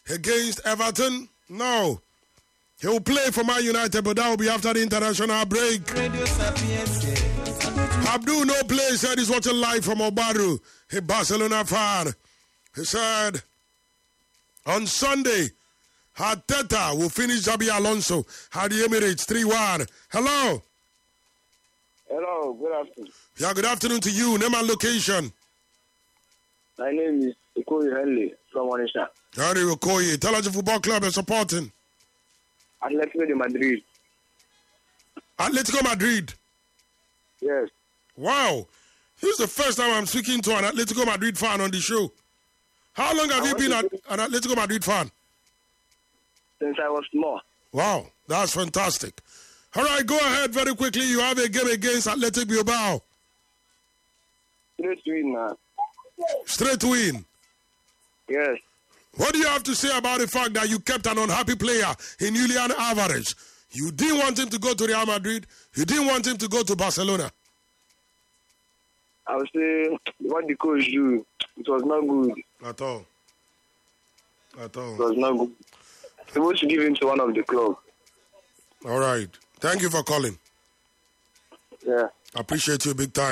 against Everton? No. He'll play for Man United, but that will be after the international break. Abdul No Play said he's watching live from Obaru, a Barcelona fan. He said, on Sunday, Arteta will finish Xabi Alonso at the Emirates 3-1. Hello. Hello, good afternoon. Yeah, good afternoon to you. Name and location. My name is Okoye Henley from Onisha. Harry Okoye, tell us the football club you're supporting. Atletico de Madrid. Atletico Madrid. Yes. Wow. This is the first time I'm speaking to an Atletico Madrid fan on the show. How long have you been an Atletico Madrid fan? Since I was small. Wow, that's fantastic. All right, go ahead very quickly. You have a game against Athletic Bilbao. Straight win, man. Straight win. Yes. What do you have to say about the fact that you kept an unhappy player in Julian Alvarez? You didn't want him to go to Real Madrid. You didn't want him to go to Barcelona. I would say what the coach do, it was not good. At all. At all. It was not good. Supposed to give him to one of the club. All right. Thank you for calling. Yeah. I appreciate you big time.